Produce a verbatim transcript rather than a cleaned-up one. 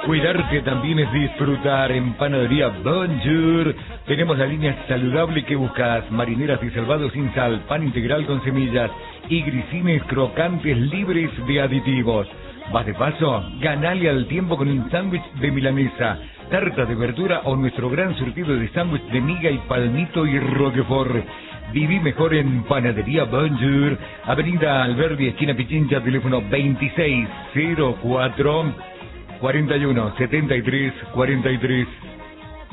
Cuidarte también es disfrutar. En Panadería Bonjour tenemos la línea saludable que buscas. Marineras y salvados sin sal, pan integral con semillas y grisines crocantes libres de aditivos. ¿Vas de paso? Ganale al tiempo con un sándwich de milanesa, tarta de verdura o nuestro gran surtido de sándwich de miga y palmito y roquefort. Viví mejor en Panadería Bonjour, Avenida Alberdi, esquina Pichincha, teléfono veintiséis cero cuatro, cuarenta y uno, setenta y tres, cuarenta y tres.